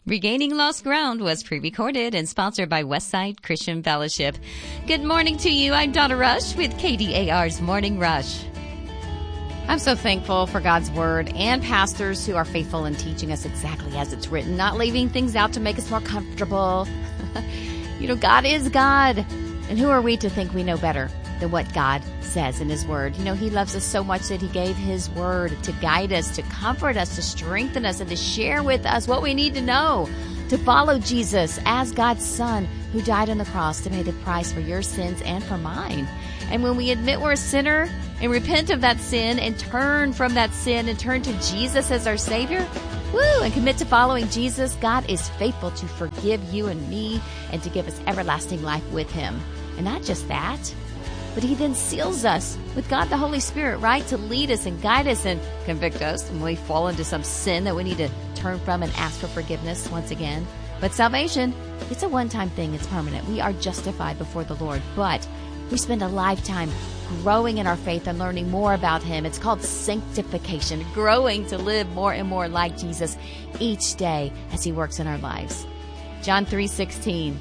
Regaining Lost Ground was pre-recorded and sponsored by Westside Christian Fellowship. Good morning to you. I'm Donna Rush with KDAR's Morning Rush. I'm so thankful for God's Word and pastors who are faithful in teaching us exactly as it's written, not leaving things out to make us more comfortable. God is God. And who are we to think we know better than what God says in His Word? He loves us so much that He gave His Word to guide us, to comfort us, to strengthen us, and to share with us what we need to know to follow Jesus as God's Son who died on the cross to pay the price for your sins and for mine. And when we admit we're a sinner and repent of that sin and turn from that sin and turn to Jesus as our Savior, and commit to following Jesus, God is faithful to forgive you and me and to give us everlasting life with Him. And not just that, but He then seals us with God the Holy Spirit, right? To lead us and guide us and convict us when we fall into some sin that we need to turn from and ask for forgiveness once again. But salvation, it's a one-time thing. It's permanent. We are justified before the Lord, but we spend a lifetime growing in our faith and learning more about Him. It's called sanctification, growing to live more and more like Jesus each day as He works in our lives. John 3:16.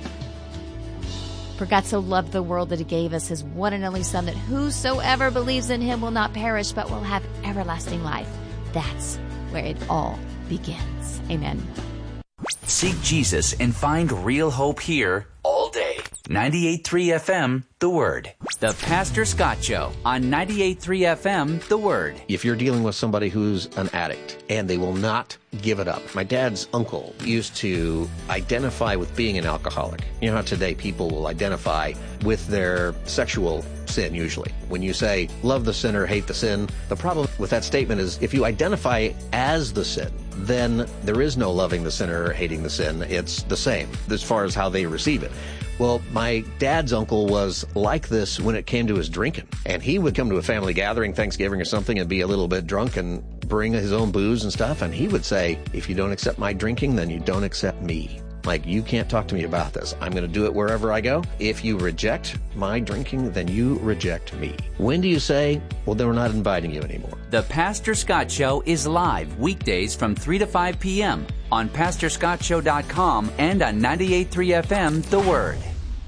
For God so loved the world that He gave us His one and only Son, that whosoever believes in Him will not perish but will have everlasting life. That's where it all begins. Amen. Seek Jesus and find real hope here all day. 98.3 FM, The Word. The Pastor Scott Show on 98.3 FM, The Word. If you're dealing with somebody who's an addict and they will not give it up. My dad's uncle used to identify with being an alcoholic. You know how today people will identify with their sexual sin usually. When you say, love the sinner, hate the sin, the problem with that statement is if you identify as the sin, then there is no loving the sinner or hating the sin. It's the same as far as how they receive it. Well, my dad's uncle was like this when it came to his drinking. And he would come to a family gathering, Thanksgiving or something, and be a little bit drunk and bring his own booze and stuff. And he would say, if you don't accept my drinking, then you don't accept me. Like, you can't talk to me about this. I'm going to do it wherever I go. If you reject my drinking, then you reject me. When do you say, well, then we're not inviting you anymore? The Pastor Scott Show is live weekdays from 3 to 5 p.m. on PastorScottShow.com and on 98.3 FM, The Word.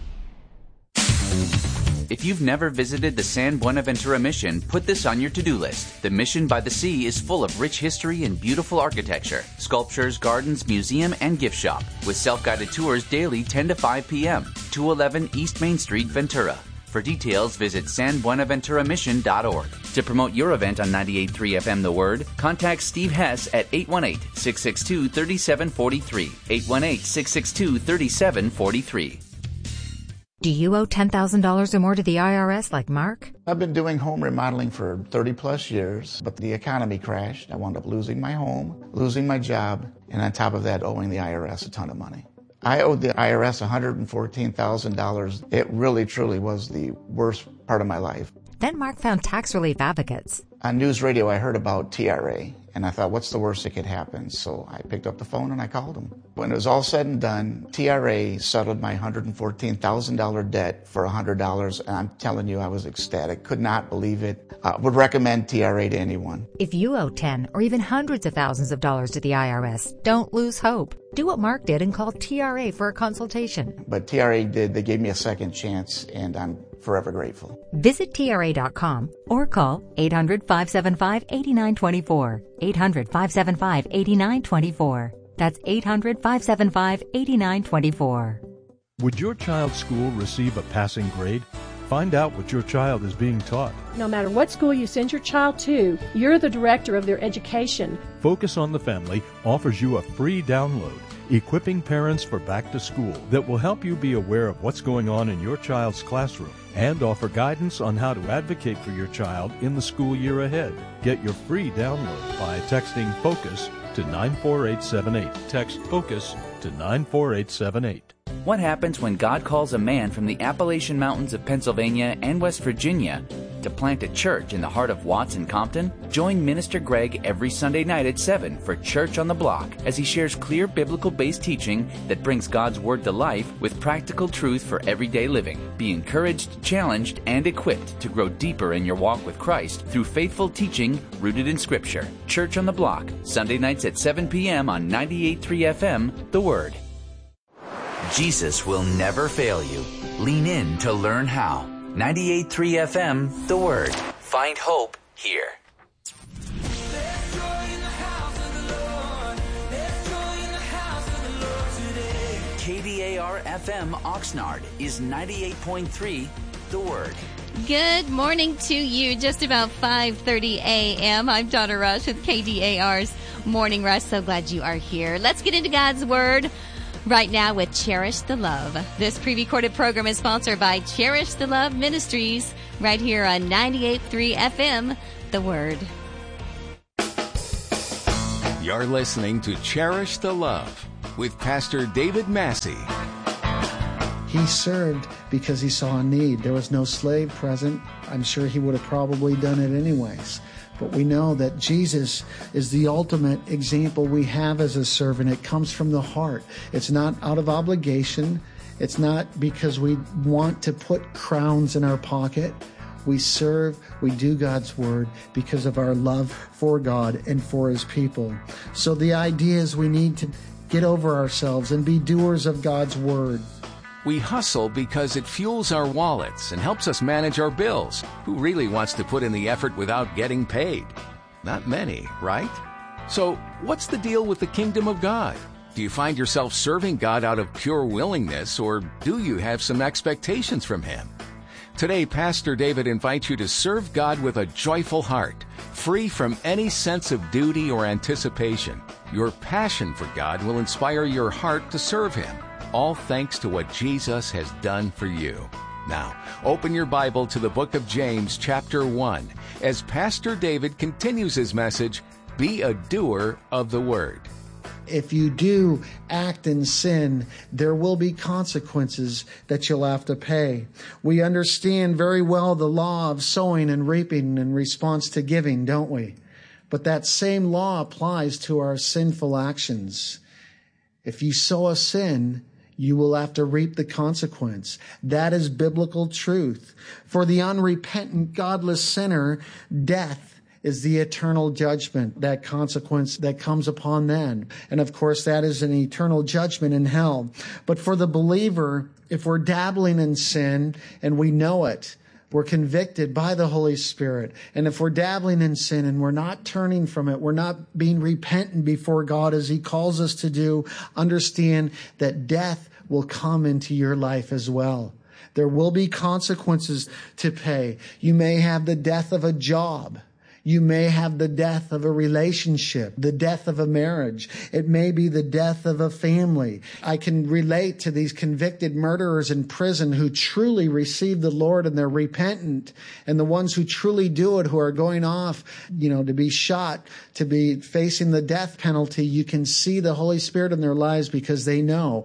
If you've never visited the San Buenaventura Mission, put this on your to-do list. The Mission by the Sea is full of rich history and beautiful architecture, sculptures, gardens, museum, and gift shop, with self-guided tours daily 10 to 5 p.m., 211 East Main Street, Ventura. For details, visit sanbuenaventuramission.org. To promote your event on 98.3 FM The Word, contact Steve Hess at 818-662-3743, 818-662-3743. Do you owe $10,000 or more to the IRS like Mark? I've been doing home remodeling for 30 plus years, but the economy crashed. I wound up losing my home, losing my job, and on top of that, owing the IRS a ton of money. I owed the IRS $114,000. It really, truly was the worst part of my life. Then Mark found tax relief advocates. On news radio, I heard about TRA, and I thought, what's the worst that could happen? So I picked up the phone and I called them. When it was all said and done, TRA settled my $114,000 debt for $100, and I'm telling you, I was ecstatic. Could not believe it. Would recommend TRA to anyone. If you owe 10 or even hundreds of thousands of dollars to the IRS, don't lose hope. Do what Mark did and call TRA for a consultation. But TRA did. They gave me a second chance, and I'm forever grateful. Visit TRA.com or call 800-575-8924. 800-575-8924. That's 800-575-8924. Would your child's school receive a passing grade? Find out what your child is being taught. No matter what school you send your child to, you're the director of their education. Focus on the Family offers you a free download, equipping parents for back to school, that will help you be aware of what's going on in your child's classroom and offer guidance on how to advocate for your child in the school year ahead. Get your free download by texting FOCUS to 94878. Text FOCUS to 94878. What happens when God calls a man from the Appalachian Mountains of Pennsylvania and West Virginia to plant a church in the heart of Watts and Compton? Join Minister Greg every Sunday night at 7 for Church on the Block as he shares clear biblical-based teaching that brings God's Word to life with practical truth for everyday living. Be encouraged, challenged, and equipped to grow deeper in your walk with Christ through faithful teaching rooted in Scripture. Church on the Block, Sunday nights at 7 p.m. on 98.3 FM, The Word. Jesus will never fail you. Lean in to learn how. 98.3 FM, The Word. Find hope here. KDAR FM Oxnard is 98.3 The Word. Good morning to you. Just about 5:30 a.m. I'm Donna Rush with KDAR's Morning Rush. So glad you are here. Let's get into God's Word right now with Cherish the Love. This pre-recorded program is sponsored by Cherish the Love Ministries right here on 98.3 FM, The Word. You're listening to Cherish the Love with Pastor David Massey. He served because he saw a need. There was no slave present. I'm sure he would have probably done it anyways. But we know that Jesus is the ultimate example we have as a servant. It comes from the heart. It's not out of obligation. It's not because we want to put crowns in our pocket. We serve, we do God's Word because of our love for God and for His people. So the idea is we need to get over ourselves and be doers of God's Word. We hustle because it fuels our wallets and helps us manage our bills. Who really wants to put in the effort without getting paid? Not many, right? So, what's the deal with the kingdom of God? Do you find yourself serving God out of pure willingness, or do you have some expectations from Him? Today, Pastor David invites you to serve God with a joyful heart, free from any sense of duty or anticipation. Your passion for God will inspire your heart to serve Him. All thanks to what Jesus has done for you. Now, open your Bible to the book of James, chapter 1, as Pastor David continues his message, Be a Doer of the Word. If you do act in sin, there will be consequences that you'll have to pay. We understand very well the law of sowing and reaping in response to giving, don't we? But that same law applies to our sinful actions. If you sow a sin, you will have to reap the consequence. That is biblical truth. For the unrepentant, godless sinner, death is the eternal judgment, that consequence that comes upon them. And of course, that is an eternal judgment in hell. But for the believer, if we're dabbling in sin and we know it, we're convicted by the Holy Spirit. And if we're dabbling in sin and we're not turning from it, we're not being repentant before God as He calls us to do, understand that death will come into your life as well. There will be consequences to pay. You may have the death of a job. You may have the death of a relationship, the death of a marriage. It may be the death of a family. I can relate to these convicted murderers in prison who truly receive the Lord and they're repentant, and the ones who truly do it, who are going off, to be shot, to be facing the death penalty. You can see the Holy Spirit in their lives because they know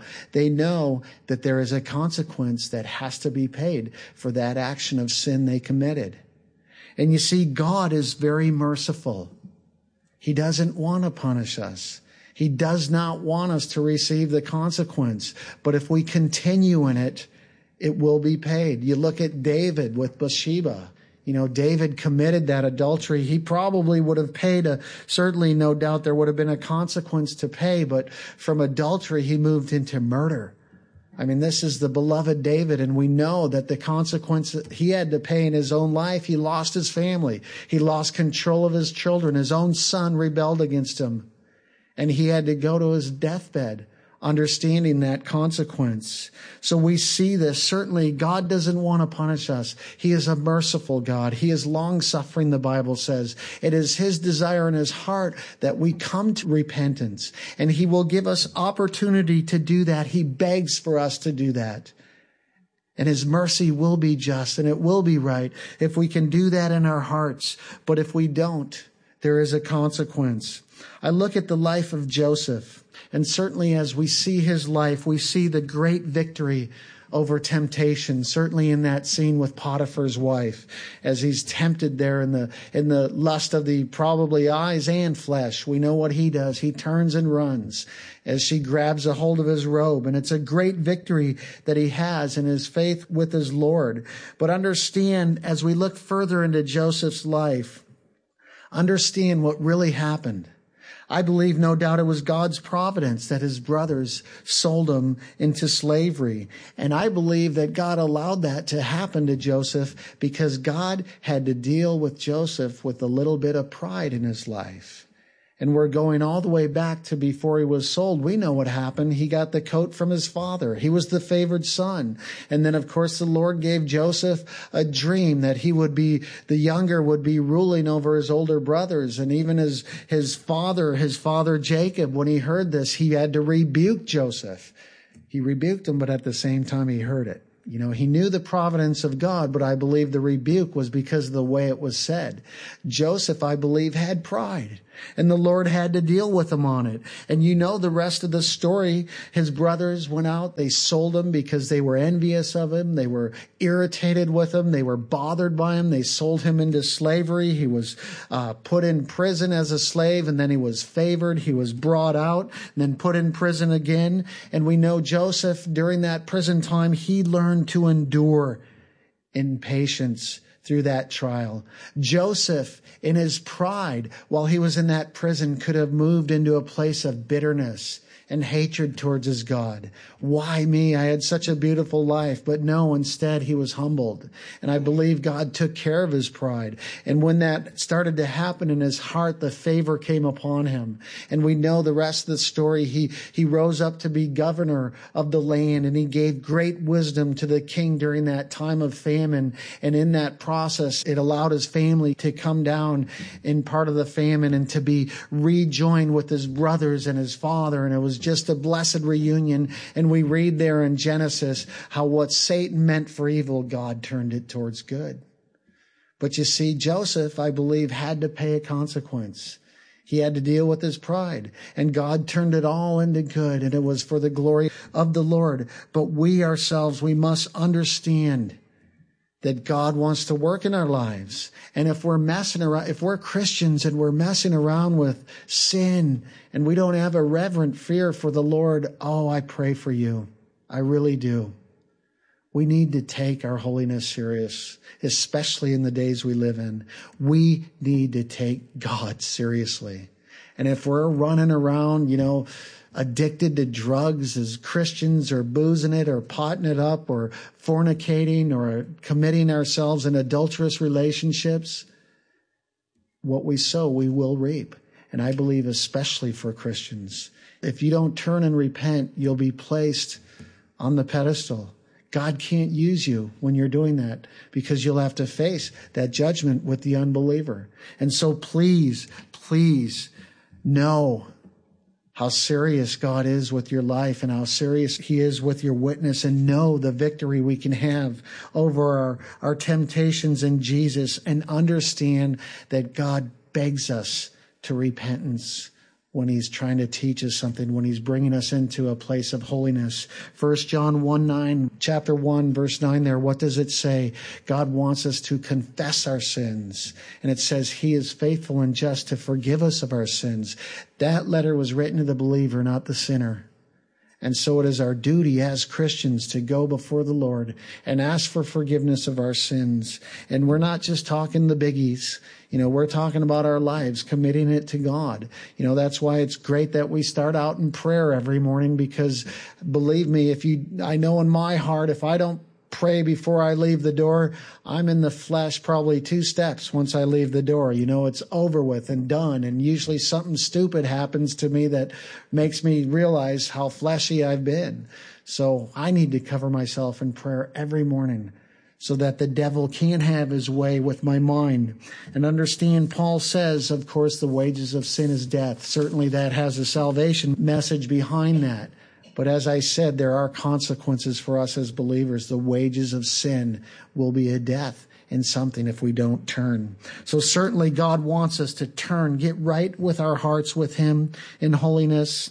that there is a consequence that has to be paid for that action of sin they committed. And you see, God is very merciful. He doesn't want to punish us. He does not want us to receive the consequence. But if we continue in it, it will be paid. You look at David with Bathsheba. David committed that adultery. He probably would have paid certainly no doubt there would have been a consequence to pay. But from adultery, he moved into murder. This is the beloved David, and we know that the consequence he had to pay in his own life, he lost his family. He lost control of his children. His own son rebelled against him, and he had to go to his deathbed, understanding that consequence. So we see this. Certainly, God doesn't want to punish us. He is a merciful God. He is long-suffering, the Bible says. It is His desire in His heart that we come to repentance, and He will give us opportunity to do that. He begs for us to do that. And His mercy will be just, and it will be right if we can do that in our hearts. But if we don't, there is a consequence. I look at the life of Joseph, and certainly as we see his life, we see the great victory over temptation, certainly in that scene with Potiphar's wife, as he's tempted there in the lust of the probably eyes and flesh. We know what he does. He turns and runs as she grabs a hold of his robe. And it's a great victory that he has in his faith with his Lord. But understand, as we look further into Joseph's life, understand what really happened. I believe, no doubt, it was God's providence that his brothers sold him into slavery. And I believe that God allowed that to happen to Joseph because God had to deal with Joseph with a little bit of pride in his life. And we're going all the way back to before he was sold. We know what happened. He got the coat from his father. He was the favored son. And then, of course, the Lord gave Joseph a dream that the younger would be ruling over his older brothers. And even his father Jacob, when he heard this, he had to rebuke Joseph. He rebuked him, but at the same time he heard it. You know, he knew the providence of God, but I believe the rebuke was because of the way it was said. Joseph, I believe, had pride, and the Lord had to deal with him on it. And you know the rest of the story. His brothers went out. They sold him because they were envious of him. They were irritated with him. They were bothered by him. They sold him into slavery. He was put in prison as a slave, and then he was favored. He was brought out and then put in prison again. And we know Joseph, during that prison time, he learned to endure in patience through that trial. Joseph, in his pride, while he was in that prison, could have moved into a place of bitterness and hatred towards his God. Why me? I had such a beautiful life. But no, instead he was humbled. And I believe God took care of his pride. And when that started to happen in his heart, the favor came upon him. And we know the rest of the story. He rose up to be governor of the land, and he gave great wisdom to the king during that time of famine. And in that process, it allowed his family to come down in part of the famine and to be rejoined with his brothers and his father. And it was just a blessed reunion. And we read there in Genesis how what Satan meant for evil, God turned it towards good. But you see, Joseph, I believe, had to pay a consequence. He had to deal with his pride, and God turned it all into good, and it was for the glory of the Lord. But we ourselves, we must understand that God wants to work in our lives. And if we're messing around, if we're Christians and we're messing around with sin and we don't have a reverent fear for the Lord, oh, I pray for you. I really do. We need to take our holiness serious, especially in the days we live in. We need to take God seriously. And if we're running around, addicted to drugs as Christians, or boozing it, or potting it up, or fornicating, or committing ourselves in adulterous relationships, what we sow, we will reap. And I believe especially for Christians, if you don't turn and repent, you'll be placed on the pedestal. God can't use you when you're doing that, because you'll have to face that judgment with the unbeliever. And so please know how serious God is with your life and how serious he is with your witness, and know the victory we can have over our temptations in Jesus, and understand that God begs us to repentance when he's trying to teach us something, when he's bringing us into a place of holiness. 1 John 1:9, chapter 1, verse 9 there, what does it say? God wants us to confess our sins. And it says he is faithful and just to forgive us of our sins. That letter was written to the believer, not the sinner. And so it is our duty as Christians to go before the Lord and ask for forgiveness of our sins. And we're not just talking the biggies. We're talking about our lives, committing it to God. That's why it's great that we start out in prayer every morning, because believe me, I know in my heart, if I don't pray before I leave the door, I'm in the flesh probably 2 steps once I leave the door. It's over with and done. And usually something stupid happens to me that makes me realize how fleshy I've been. So I need to cover myself in prayer every morning, so that the devil can't have his way with my mind. And understand, Paul says, of course, the wages of sin is death. Certainly that has a salvation message behind that. But as I said, there are consequences for us as believers. The wages of sin will be a death in something if we don't turn. So certainly God wants us to turn, get right with our hearts with him in holiness.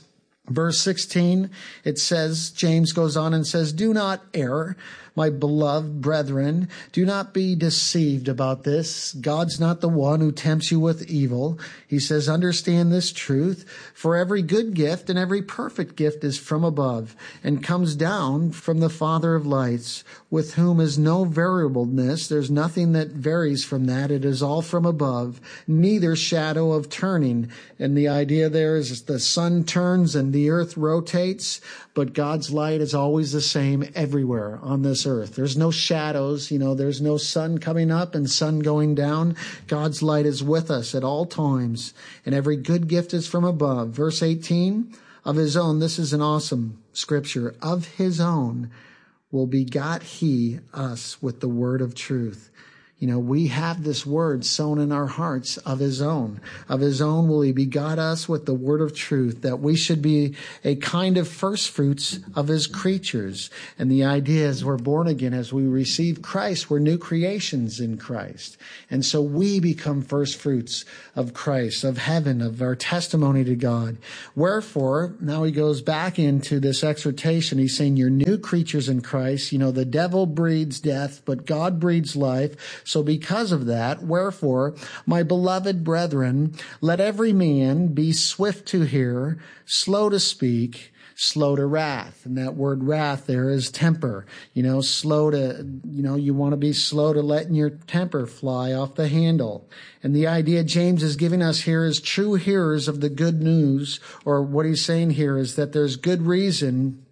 Verse 16, it says, James goes on and says, do not err, my beloved brethren. Do not be deceived about this. God's not the one who tempts you with evil. He says, understand this truth. For every good gift and every perfect gift is from above and comes down from the Father of lights, with whom is no variableness. There's nothing that varies from that. It is all from above, neither shadow of turning. And the idea there is the sun turns and the earth rotates, but God's light is always the same everywhere on this earth. There's no shadows, there's no sun coming up and sun going down. God's light is with us at all times, and every good gift is from above. Verse 18, of his own, this is an awesome scripture, of his own will begot he us with the word of truth. We have this word sown in our hearts, of his own. Of his own will he begot us with the word of truth, that we should be a kind of first fruits of his creatures. And the idea is we're born again. As we receive Christ, we're new creations in Christ. And so we become first fruits of Christ, of heaven, of our testimony to God. Wherefore, now he goes back into this exhortation. He's saying you're new creatures in Christ. The devil breeds death, but God breeds life. So because of that, wherefore, my beloved brethren, let every man be swift to hear, slow to speak, slow to wrath. And that word wrath there is temper. Slow to, you want to be slow to letting your temper fly off the handle. And the idea James is giving us here is true hearers of the good news, or what he's saying here is that there's good reason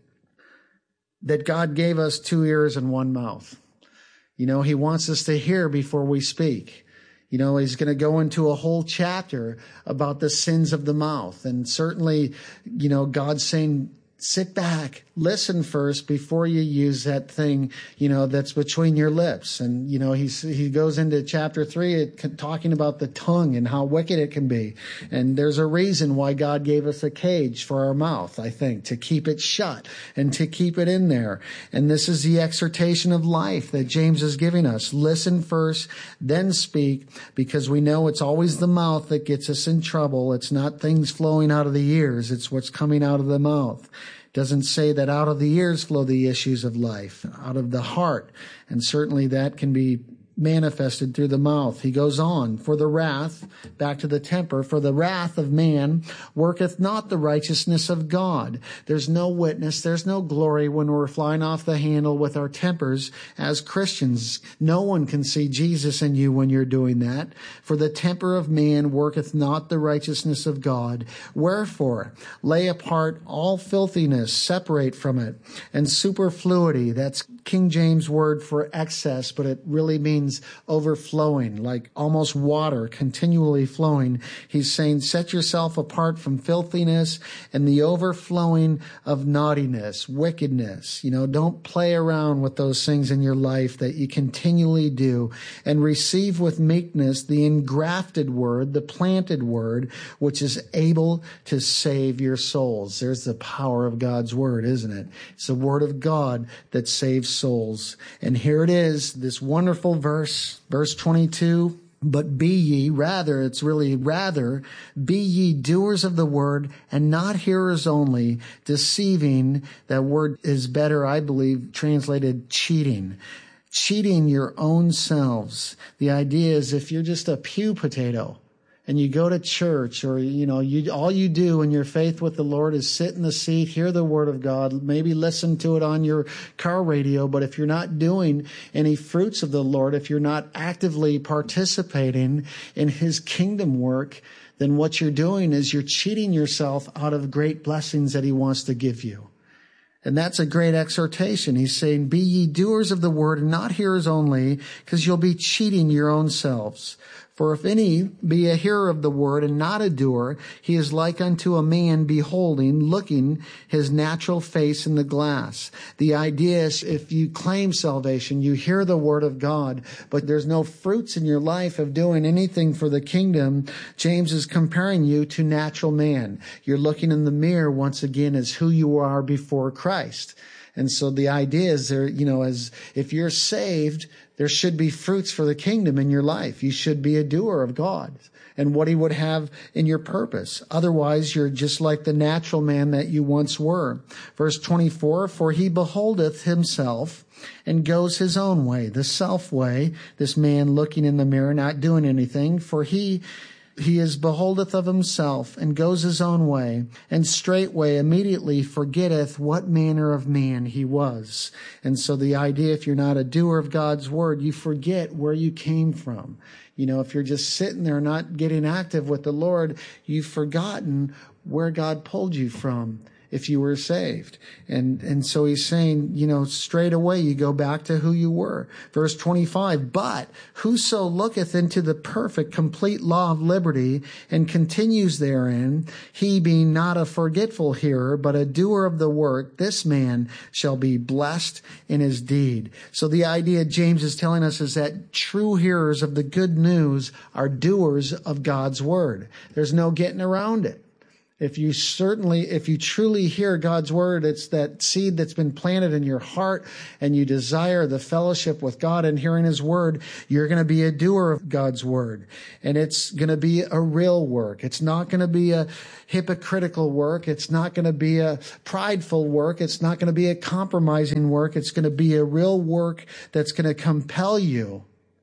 that God gave us 2 ears and 1 mouth. He wants us to hear before we speak. He's going to go into a whole chapter about the sins of the mouth. And certainly, God's saying, sit back, listen first before you use that thing, that's between your lips. And, he goes into chapter 3 talking about the tongue and how wicked it can be. And there's a reason why God gave us a cage for our mouth, I think, to keep it shut and to keep it in there. And this is the exhortation of life that James is giving us. Listen first, then speak, because we know it's always the mouth that gets us in trouble. It's not things flowing out of the ears. It's what's coming out of the mouth. Doesn't say that out of the ears flow the issues of life, out of the heart. And certainly that can be manifested through the mouth. He goes on, for the wrath, back to the temper, for the wrath of man worketh not the righteousness of God. There's no witness, there's no glory when we're flying off the handle with our tempers as Christians. No one can see Jesus in you when you're doing that. For the temper of man worketh not the righteousness of God. Wherefore, lay apart all filthiness, separate from it, and superfluity. That's King James word for excess, but it really means overflowing, like almost water continually flowing. He's saying, set yourself apart from filthiness and the overflowing of naughtiness, wickedness. Don't play around with those things in your life that you continually do, and receive with meekness the engrafted word, the planted word, which is able to save your souls. There's the power of God's word, isn't it? It's the word of God that saves souls. And here it is, this wonderful verse 22, but be ye, be ye doers of the word and not hearers only, deceiving. That word is better, I believe, translated cheating your own selves. The idea is if you're just a pew potato, and you go to church, or, all you do in your faith with the Lord is sit in the seat, hear the word of God, maybe listen to it on your car radio. But if you're not doing any fruits of the Lord, if you're not actively participating in his kingdom work, then what you're doing is you're cheating yourself out of great blessings that he wants to give you. And that's a great exhortation. He's saying, be ye doers of the word and not hearers only, because you'll be cheating your own selves. For if any be a hearer of the word and not a doer, he is like unto a man looking his natural face in the glass. The idea is if you claim salvation, you hear the word of God, but there's no fruits in your life of doing anything for the kingdom, James is comparing you to natural man. You're looking in the mirror once again as who you are before Christ. And so the idea is there, as if you're saved, there should be fruits for the kingdom in your life. You should be a doer of God and what he would have in your purpose. Otherwise, you're just like the natural man that you once were. Verse 24, for he beholdeth himself and goes his own way, the self way, this man looking in the mirror, not doing anything, for he is beholdeth of himself and goes his own way, and straightway immediately forgetteth what manner of man he was. And so the idea, if you're not a doer of God's word, you forget where you came from. If you're just sitting there not getting active with the Lord, you've forgotten where God pulled you from if you were saved. And so he's saying, straight away you go back to who you were. Verse 25, but whoso looketh into the perfect, complete law of liberty and continues therein, he being not a forgetful hearer, but a doer of the work, this man shall be blessed in his deed. So the idea James is telling us is that true hearers of the good news are doers of God's word. There's no getting around it. If you truly hear God's word, it's that seed that's been planted in your heart and you desire the fellowship with God and hearing his word, you're going to be a doer of God's word. And it's going to be a real work. It's not going to be a hypocritical work. It's not going to be a prideful work. It's not going to be a compromising work. It's going to be a real work that's going to compel you.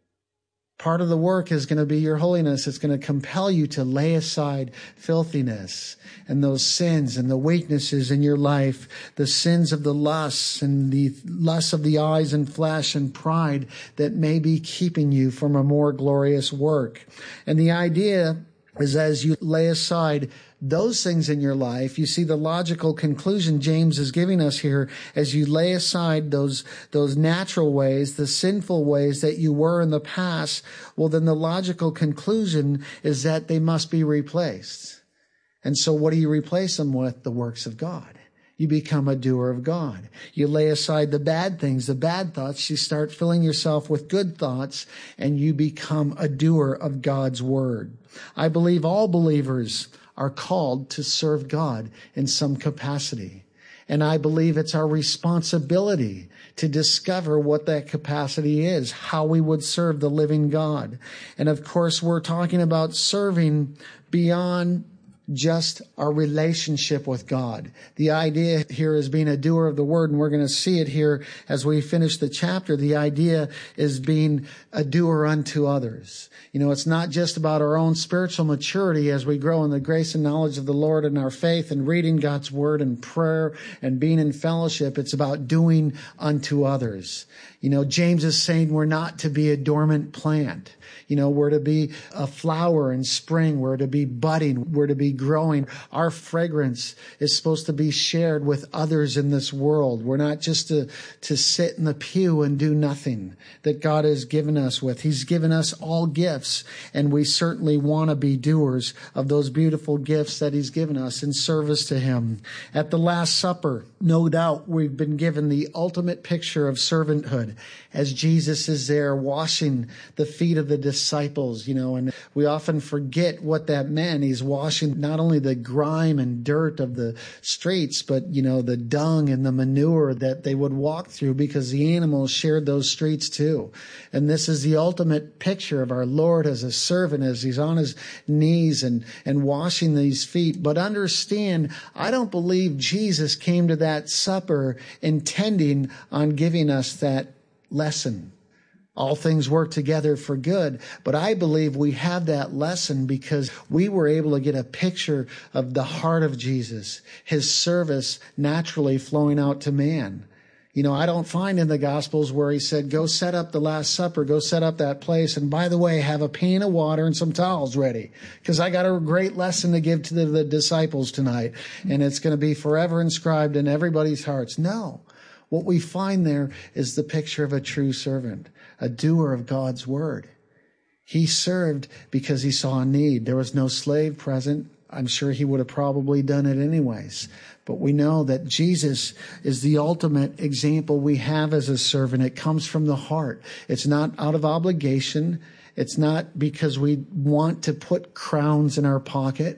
Part of the work is going to be your holiness. It's going to compel you to lay aside filthiness and those sins and the weaknesses in your life, the sins of the lusts and the lusts of the eyes and flesh and pride that may be keeping you from a more glorious work. And the idea is as you lay aside those things in your life, you see the logical conclusion James is giving us here as you lay aside those natural ways, the sinful ways that you were in the past. Well, then the logical conclusion is that they must be replaced. And so what do you replace them with? The works of God. You become a doer of God. You lay aside the bad things, the bad thoughts. You start filling yourself with good thoughts, and you become a doer of God's word. I believe all believers are called to serve God in some capacity. And I believe it's our responsibility to discover what that capacity is, how we would serve the living God. And of course, we're talking about serving beyond just our relationship with God. The idea here is being a doer of the word, and we're going to see it here as we finish the chapter. The idea is being a doer unto others. It's not just about our own spiritual maturity as we grow in the grace and knowledge of the Lord and our faith and reading God's word and prayer and being in fellowship. It's about doing unto others. James is saying we're not to be a dormant plant. We're to be a flower in spring. We're to be budding. We're to be growing. Our fragrance is supposed to be shared with others in this world. We're not just to sit in the pew and do nothing that God has given us with. He's given us all gifts, and we certainly want to be doers of those beautiful gifts that he's given us in service to him. At the Last Supper, no doubt we've been given the ultimate picture of servanthood as Jesus is there washing the feet of the disciples, and we often forget what that meant. He's washing not only the grime and dirt of the streets, but, the dung and the manure that they would walk through because the animals shared those streets too. And this is the ultimate picture of our Lord as a servant, as he's on his knees and washing these feet. But understand, I don't believe Jesus came to that supper intending on giving us that lesson. All things work together for good. But I believe we have that lesson because we were able to get a picture of the heart of Jesus, his service naturally flowing out to man. I don't find in the Gospels where he said, go set up the Last Supper, go set up that place. And by the way, have a pan of water and some towels ready because I got a great lesson to give to the disciples tonight. And it's going to be forever inscribed in everybody's hearts. No. What we find there is the picture of a true servant, a doer of God's word. He served because he saw a need. There was no slave present. I'm sure he would have probably done it anyways. But we know that Jesus is the ultimate example we have as a servant. It comes from the heart. It's not out of obligation. It's not because we want to put crowns in our pocket.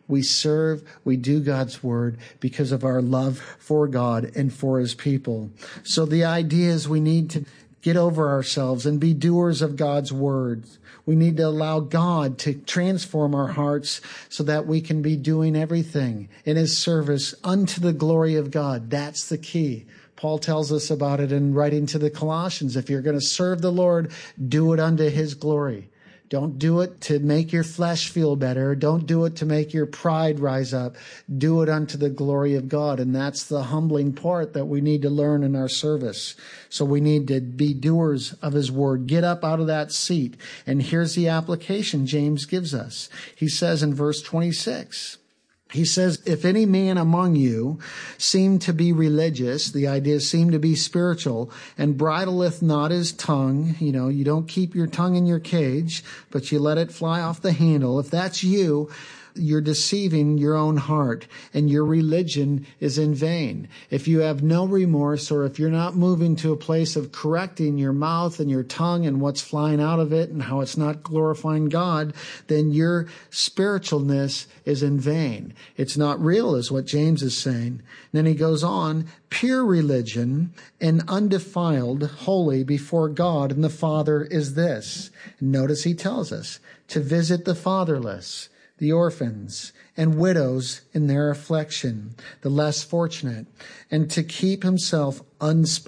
We serve, we do God's word because of our love for God and for his people. So the idea is we need to get over ourselves and be doers of God's word. We need to allow God to transform our hearts so that we can be doing everything in his service unto the glory of God. That's the key. Paul tells us about it in writing to the Colossians. If you're going to serve the Lord, do it unto his glory. Don't do it to make your flesh feel better. Don't do it to make your pride rise up. Do it unto the glory of God. And that's the humbling part that we need to learn in our service. So we need to be doers of his word. Get up out of that seat. And here's the application James gives us. He says in verse 26, he says, if any man among you seem to be religious, the idea is seem to be spiritual, and bridleth not his tongue, you don't keep your tongue in your cage, but you let it fly off the handle. If that's you, you're deceiving your own heart, and your religion is in vain. If you have no remorse, or if you're not moving to a place of correcting your mouth and your tongue and what's flying out of it and how it's not glorifying God, then your spiritualness is in vain. It's not real, is what James is saying. And then he goes on, pure religion and undefiled, holy before God and the Father is this. Notice he tells us to visit the fatherless, the orphans, and widows in their affliction, the less fortunate, and to keep himself unspotted